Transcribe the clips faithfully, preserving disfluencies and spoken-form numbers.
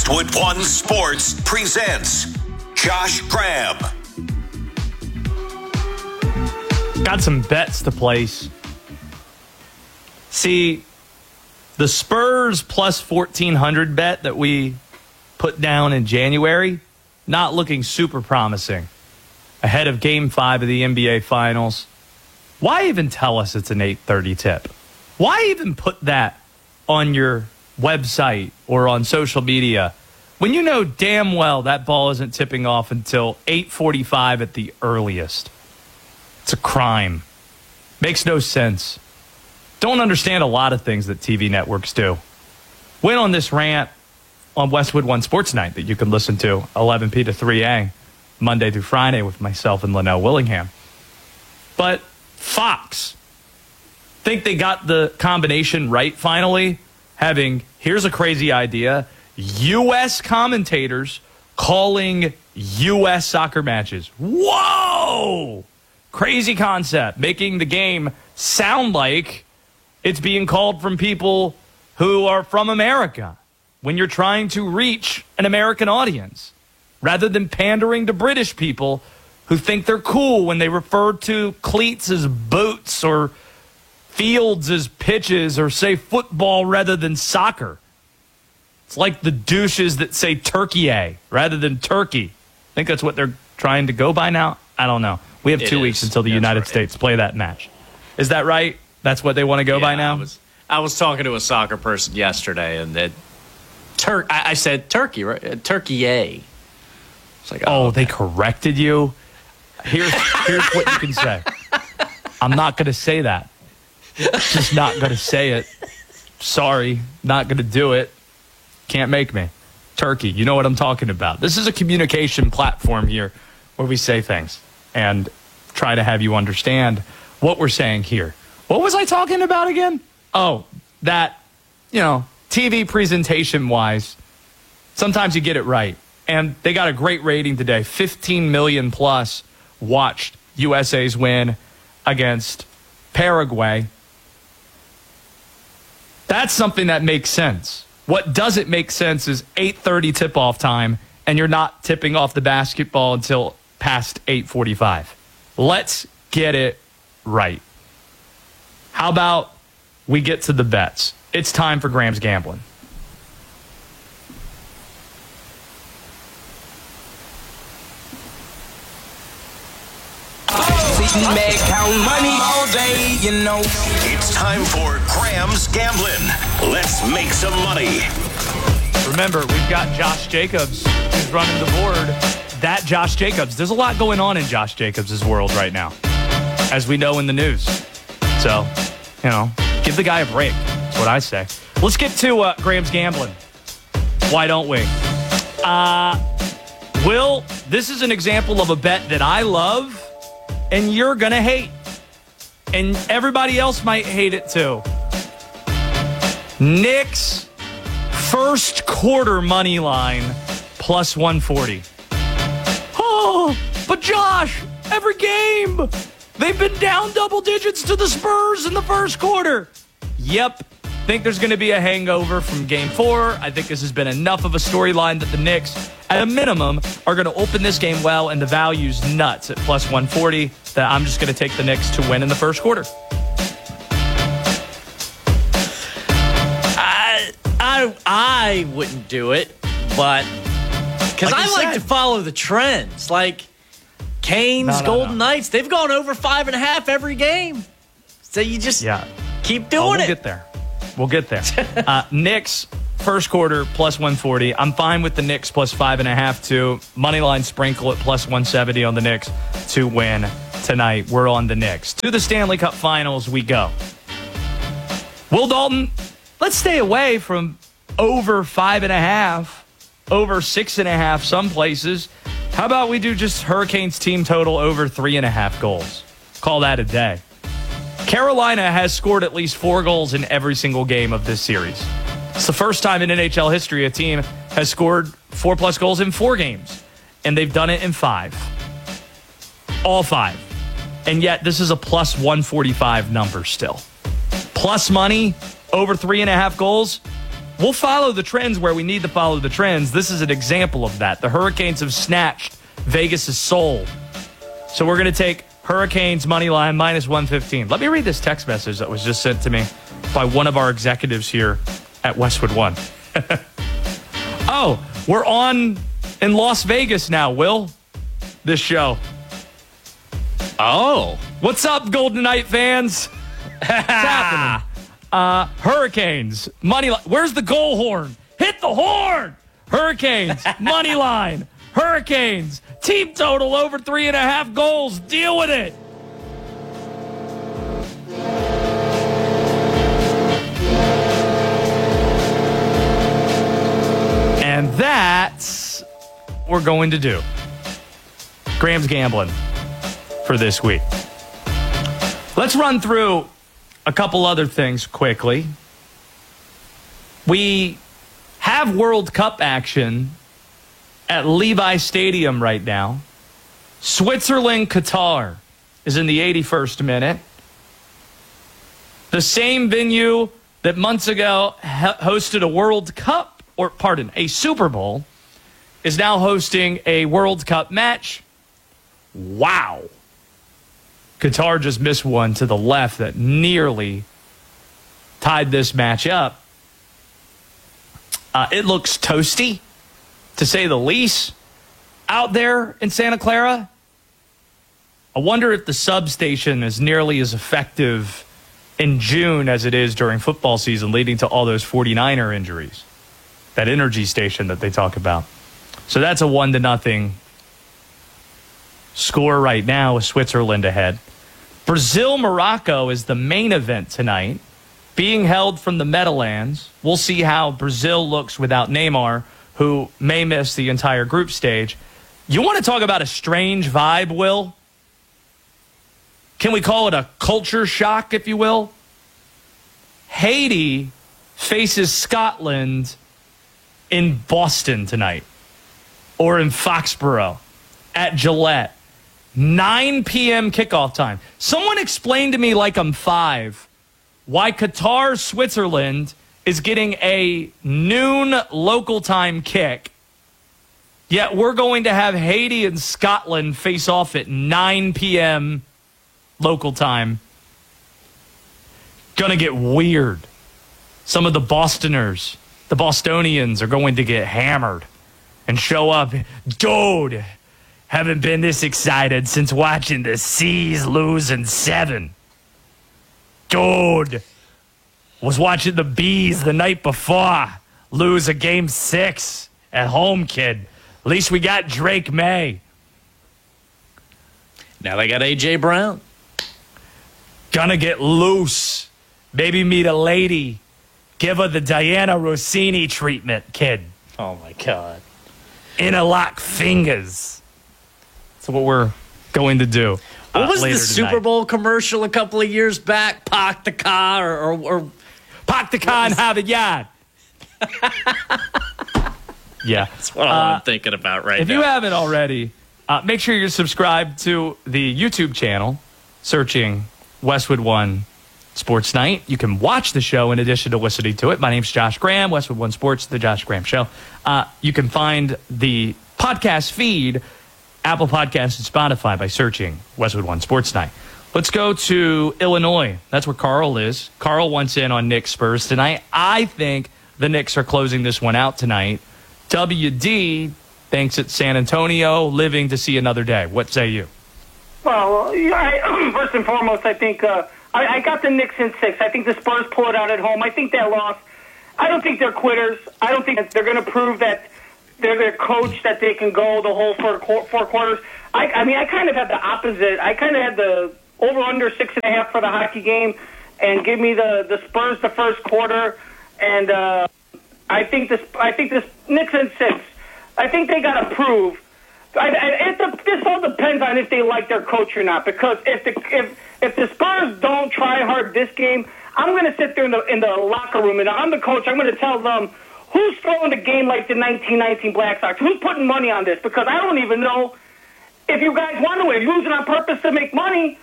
Westwood One Sports presents Josh Graham. Got some bets to place. See, the Spurs plus fourteen hundred bet that we put down in January, not looking super promising. Ahead of Game five of the N B A Finals. Why even tell us it's an eight thirty tip? Why even put that on your website or on social media when you know damn well that ball isn't tipping off until eight forty-five at the earliest? It's a crime. Makes no sense. Don't understand a lot of things that T V networks do. Went on this rant on Westwood One Sports Night that you can listen to eleven p to three a, Monday through Friday with myself and Linnell Willingham. But Fox think they got the combination right finally, having, here's a crazy idea, U S commentators calling U S soccer matches. Whoa! Crazy concept, making the game sound like it's being called from people who are from America when you're trying to reach an American audience, rather than pandering to British people who think they're cool when they refer to cleats as boots or fields as pitches or say football rather than soccer. It's like the douches that say Turkey rather than Turkey. I think that's what they're trying to go by now. I don't know. We have It two is. weeks until the That's United right. States play that match. Is that right? That's what they want to go Yeah, by now? I was, I was talking to a soccer person yesterday, and that Tur- I, I said Turkey, right? Uh, Turkey A. It's like, Oh, oh, they corrected you? Here's, here's what you can say. I'm not going to say that. Just not going to say it. Sorry, not going to do it. Can't make me. Turkey, you know what I'm talking about. This is a communication platform here where we say things and try to have you understand what we're saying here. What was I talking about again? Oh, that, you know, T V presentation-wise, sometimes you get it right. And they got a great rating today. fifteen million plus watched U S A's win against Paraguay. That's something that makes sense. What doesn't make sense is eight thirty tip-off time, and you're not tipping off the basketball until past eight forty-five. Let's get it right. How about we get to the bets? It's time for Graham's Gambling. Make count money all day, you know. It's time for Graham's Gambling. Let's make some money. Remember, we've got Josh Jacobs who's running the board. That Josh Jacobs. There's a lot going on in Josh Jacobs' world right now, as we know in the news. So, you know, give the guy a break. That's what I say. Let's get to uh, Graham's Gambling. Why don't we? Uh, Will, this is an example of a bet that I love and you're going to hate. And everybody else might hate it too. Knicks first quarter money line plus one forty. Oh, but Josh, every game, they've been down double digits to the Spurs in the first quarter. Yep. Think there's going to be a hangover from game four. I think this has been enough of a storyline that the Knicks, at a minimum, are going to open this game well, and the value's nuts at plus one forty. That I'm just going to take the Knicks to win in the first quarter. I, I, I wouldn't do it, but because Like I you like said. to follow the trends. Like Canes, No, no, Golden no. Knights, they've gone over five and a half every game. So you just Yeah. keep Oh, doing we'll it. get there. We'll get there. uh, Knicks, first quarter, plus one forty. I'm fine with the Knicks plus five and a half, too. Moneyline sprinkle at plus one seventy on the Knicks to win tonight. We're on the Knicks. To the Stanley Cup Finals we go. Will Dalton, let's stay away from over five and a half, over six and a half some places. How about we do just Hurricanes team total over three and a half goals? Call that a day. Carolina has scored at least four goals in every single game of this series. It's the first time in N H L history a team has scored four-plus goals in four games, and they've done it in five. All five. And yet, this is a plus one forty-five number still. Plus money, over three and a half goals. we'll follow the trends where we need to follow the trends. This is an example of that. The Hurricanes have snatched Vegas' soul. So we're going to take Hurricanes money line minus one fifteen. Let me read this text message that was just sent to me by one of our executives here at Westwood One. Oh, we're on in Las Vegas now, Will, this show. Oh. What's up, Golden Knight fans? What's happening? Uh, Hurricanes, money line. Where's the goal horn? Hit the horn! Hurricanes, money line. Hurricanes, team total over three and a half goals. Deal with it. And that's what we're going to do. Graham's gambling for this week. Let's run through a couple other things quickly. We have World Cup action at Levi Stadium right now. Switzerland, Qatar is in the eighty-first minute. The same venue that months ago hosted a World Cup, or pardon, a Super Bowl, is now hosting a World Cup match. Wow. Qatar just missed one to the left that nearly tied this match up. Uh, it looks toasty, to say the least, out there in Santa Clara. I wonder if the substation is nearly as effective in June as it is during football season, leading to all those forty-niner injuries. That energy station that they talk about. So that's a one to nothing score right now with Switzerland ahead. Brazil, Morocco is the main event tonight, being held from the Meadowlands. We'll see how Brazil looks without Neymar, who may miss the entire group stage. You want to talk about a strange vibe, Will? Can we call it a culture shock, if you will? Haiti faces Scotland in Boston tonight, or in Foxborough at Gillette. nine p.m. kickoff time. Someone explained to me like I'm five why Qatar, Switzerland is getting a noon local time kick, yet we're going to have Haiti and Scotland face off at nine p.m. local time. Gonna get weird. Some of the Bostoners, the Bostonians, are going to get hammered and show up. Dude, haven't been this excited since watching the Seas lose in seven. Dude, was watching the Bees the night before lose a game six at home, kid. At least we got Drake May. Now they got A J Brown. Gonna get loose. Maybe meet a lady. Give her the Diana Rossini treatment, kid. Oh, my God. Interlock fingers. That's what we're going to do. What uh, was the tonight. Super Bowl commercial a couple of years back? Park the car or... or, or Park the car and have it yard. Yeah. That's what uh, I'm thinking about right if now. If you haven't already, uh, make sure you're subscribed to the YouTube channel, searching Westwood One Sports Night. You can watch the show in addition to listening to it. My name's Josh Graham, Westwood One Sports, The Josh Graham Show. Uh, you can find the podcast feed, Apple Podcasts and Spotify, by searching Westwood One Sports Night. Let's go to Illinois. That's where Carl is. Carl wants in on Knicks Spurs tonight. I think the Knicks are closing this one out tonight. W D thinks it's San Antonio, living to see another day. What say you? Well, I, first and foremost, I think uh, I, I got the Knicks in six. I think the Spurs pull it out at home. I think that loss. I don't think they're quitters. I don't think that they're going to prove that they're their coach, that they can go the whole four, four quarters. I, I mean, I kind of had the opposite. I kind of had the over-under six and a half for the hockey game, and give me the, the Spurs the first quarter. And uh, I think this. I think this Knicks in six. I think they got to prove. I, I, it, this all depends on if they like their coach or not. Because if the if if the Spurs don't try hard this game, I'm going to sit there in the in the locker room, and I'm the coach. I'm going to tell them who's throwing the game like the nineteen nineteen Black Sox. Who's putting money on this? Because I don't even know if you guys want to win. Losing on purpose to make money.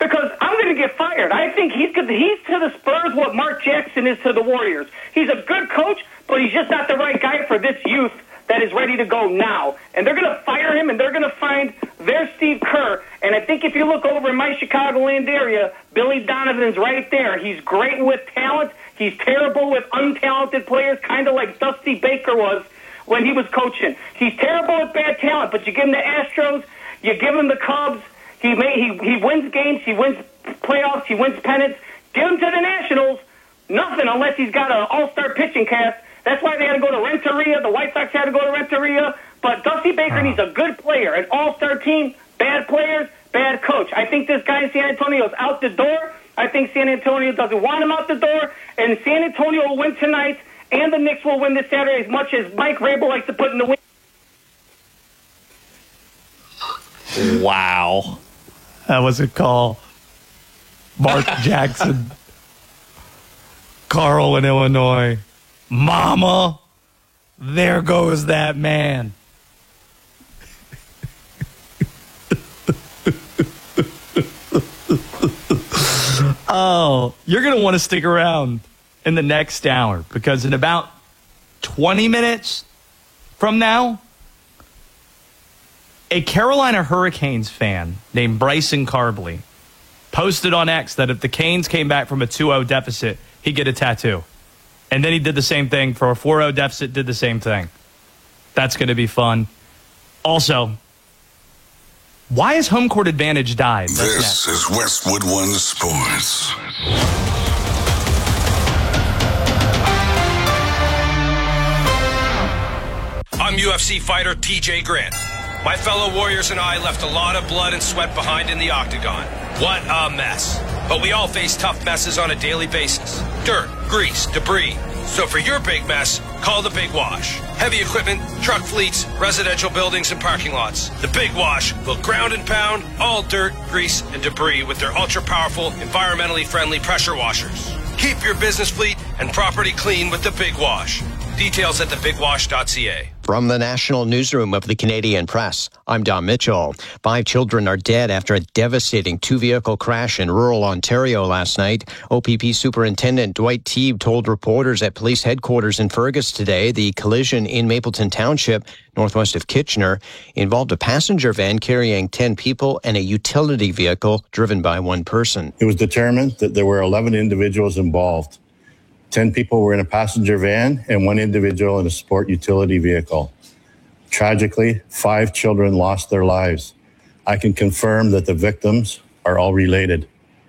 because I'm going to get fired. I think he's good. He's to the Spurs what Mark Jackson is to the Warriors. He's a good coach, but he's just not the right guy for this youth that is ready to go now. And they're going to fire him, and they're going to find their Steve Kerr. And I think if you look over in my Chicagoland area, Billy Donovan's right there. He's great with talent. He's terrible with untalented players, kind of like Dusty Baker was when he was coaching. He's terrible with bad talent, but you give him the Astros, you give him the Cubs, he may, he he wins games, he wins playoffs, he wins pennants. Give him to the Nationals, nothing unless he's got an all-star pitching cast. That's why they had to go to Renteria. The White Sox had to go to Renteria. But Dusty Baker oh. needs a good player, an all-star team, bad players, bad coach. I think this guy in San Antonio is out the door. I think San Antonio doesn't want him out the door. And San Antonio will win tonight, and the Knicks will win this Saturday as much as Mike Vrabel likes to put in the win. Wow. That was a call. Mark Jackson. Carl in Illinois. Mama, there goes that man. Oh, you're going to want to stick around in the next hour because in about twenty minutes from now, a Carolina Hurricanes fan named Bryson Carbley posted on X that if the Canes came back from a two oh deficit, he'd get a tattoo. And then he did the same thing for a four oh deficit, did the same thing. That's going to be fun. Also, why has home court advantage died? That's this next. Is Westwood One Sports. I'm U F C fighter T J Grant. My fellow warriors and I left a lot of blood and sweat behind in the octagon. What a mess. But we all face tough messes on a daily basis. Dirt, grease, debris. So for your big mess, call the Big Wash. Heavy equipment, truck fleets, residential buildings, and parking lots. The Big Wash will ground and pound all dirt, grease, and debris with their ultra-powerful, environmentally friendly pressure washers. Keep your business fleet and property clean with the Big Wash. Details at the big wash dot c a. From the National Newsroom of the Canadian Press, I'm Don Mitchell. Five children are dead after a devastating two-vehicle crash in rural Ontario last night. O P P Superintendent Dwight Teague told reporters at police headquarters in Fergus today the collision in Mapleton Township, northwest of Kitchener, involved a passenger van carrying ten people and a utility vehicle driven by one person. It was determined that there were eleven individuals involved. Ten people were in a passenger van and one individual in a sport utility vehicle. Tragically, five children lost their lives. I can confirm that the victims are all related.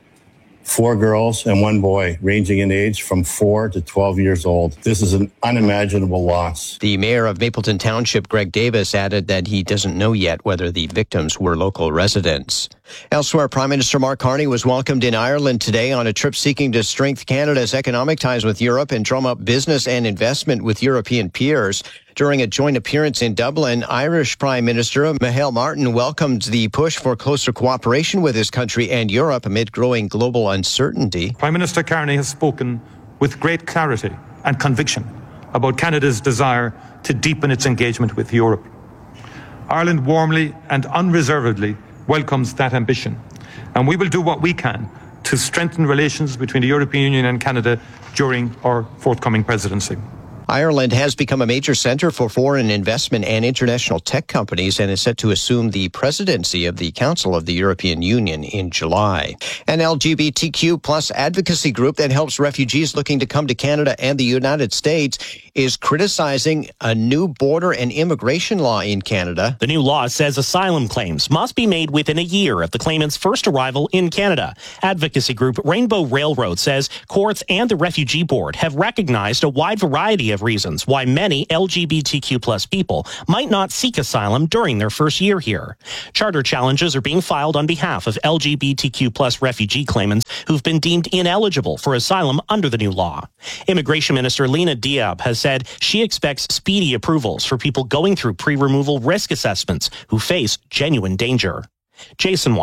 Four girls and one boy, ranging in age from four to twelve years old. This is an unimaginable loss. The mayor of Mapleton Township, Greg Davis, added that he doesn't know yet whether the victims were local residents. Elsewhere, Prime Minister Mark Carney was welcomed in Ireland today on a trip seeking to strengthen Canada's economic ties with Europe and drum up business and investment with European peers. During a joint appearance in Dublin, Irish Prime Minister Micheál Martin welcomed the push for closer cooperation with his country and Europe amid growing global uncertainty. Prime Minister Carney has spoken with great clarity and conviction about Canada's desire to deepen its engagement with Europe. Ireland warmly and unreservedly welcomes that ambition, and we will do what we can to strengthen relations between the European Union and Canada during our forthcoming presidency. Ireland has become a major center for foreign investment and international tech companies and is set to assume the presidency of the Council of the European Union in July. An L G B T Q plus advocacy group that helps refugees looking to come to Canada and the United States is criticizing a new border and immigration law in Canada. The new law says asylum claims must be made within a year of the claimant's first arrival in Canada. Advocacy group Rainbow Railroad says courts and the Refugee Board have recognized a wide variety of reasons why many L G B T Q plus people might not seek asylum during their first year here. Charter challenges are being filed on behalf of L G B T Q plus refugee claimants who've been deemed ineligible for asylum under the new law. Immigration Minister Lena Diab has said she expects speedy approvals for people going through pre-removal risk assessments who face genuine danger. Jason White,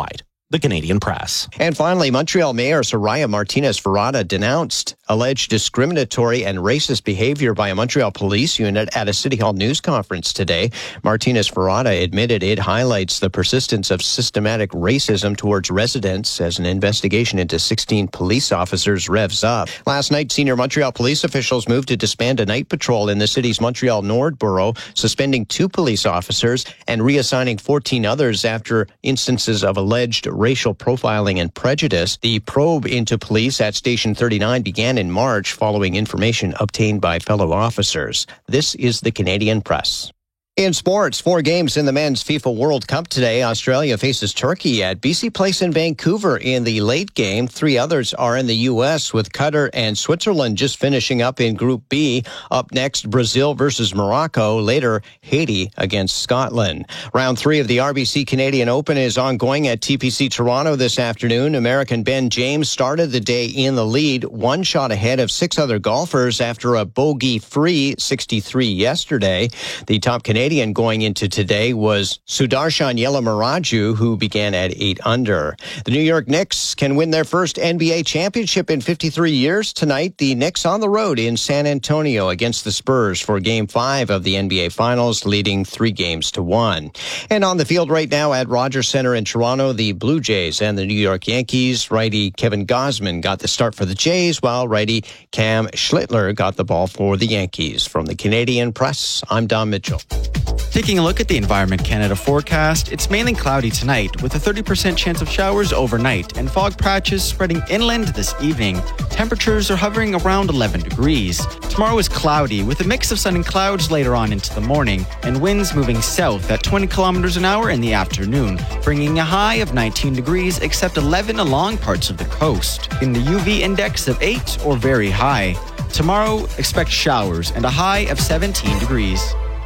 the Canadian Press. And finally, Montreal Mayor Soraya Martinez-Ferrada denounced alleged discriminatory and racist behavior by a Montreal police unit at a City Hall news conference today. Martinez-Ferrada admitted it highlights the persistence of systematic racism towards residents as an investigation into sixteen police officers revs up. Last night, senior Montreal police officials moved to disband a night patrol in the city's Montreal Nord borough, suspending two police officers and reassigning fourteen others after instances of alleged racial profiling and prejudice. The probe into police at Station thirty-nine began in March following information obtained by fellow officers. This is the Canadian Press. In sports, four games in the men's FIFA World Cup today. Australia faces Turkey at B C Place in Vancouver in the late game. Three others are in the U S, with Qatar and Switzerland just finishing up in Group B. Up next, Brazil versus Morocco. Later, Haiti against Scotland. Round three of the R B C Canadian Open is ongoing at T P C Toronto this afternoon. American Ben James started the day in the lead, one shot ahead of six other golfers after a bogey-free sixty-three yesterday. The top Canadian going into today was Sudarshan Yelamaraju, who began at eight under. The New York Knicks can win their first N B A championship in fifty-three years. Tonight, the Knicks on the road in San Antonio against the Spurs for Game five of the N B A Finals, leading three games to one. And on the field right now at Rogers Center in Toronto, the Blue Jays and the New York Yankees. Righty Kevin Gausman got the start for the Jays, while righty Cam Schlittler got the ball for the Yankees. From the Canadian Press, I'm Don Mitchell. Taking a look at the Environment Canada forecast, it's mainly cloudy tonight with a thirty percent chance of showers overnight and fog patches spreading inland this evening. Temperatures are hovering around eleven degrees. Tomorrow is cloudy with a mix of sun and clouds later on into the morning and winds moving south at twenty kilometers an hour in the afternoon, bringing a high of nineteen degrees except eleven along parts of the coast. In the U V index of eight or very high. Tomorrow, expect showers and a high of seventeen degrees.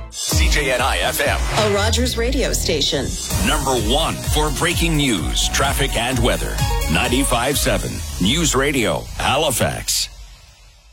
C J N I F M, a Rogers radio station. Number one for breaking news, traffic, and weather. ninety-five point seven News Radio, Halifax.